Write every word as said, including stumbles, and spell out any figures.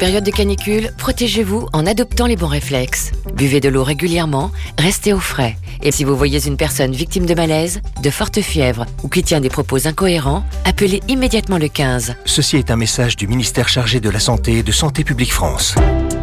période de canicule, protégez-vous en adoptant les bons réflexes. Buvez de l'eau régulièrement, restez au frais. Et si vous voyez une personne victime de malaise, de forte fièvre ou qui tient des propos incohérents, appelez immédiatement le quinze. Ceci est un message du ministère chargé de la Santé et de Santé publique France.